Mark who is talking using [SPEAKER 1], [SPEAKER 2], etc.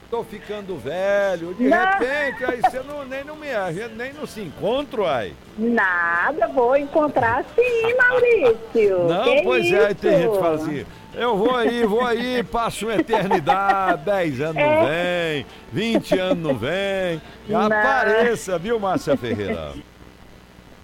[SPEAKER 1] tô ficando velho, de
[SPEAKER 2] Não.
[SPEAKER 1] repente, aí você a gente nem não se encontra, aí.
[SPEAKER 2] Nada, vou encontrar sim, Maurício.
[SPEAKER 1] Não,
[SPEAKER 2] Que
[SPEAKER 1] pois é, aí tem gente que fala
[SPEAKER 2] isso?
[SPEAKER 1] assim, eu vou aí, passo uma eternidade, 10 anos não vem, 20 anos não vem.
[SPEAKER 2] Não.
[SPEAKER 1] Apareça, viu, Márcia Ferreira?